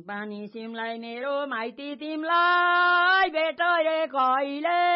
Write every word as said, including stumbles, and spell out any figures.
पानी सिमलाई मेरो माइती तिमलाई भेट रे कहिले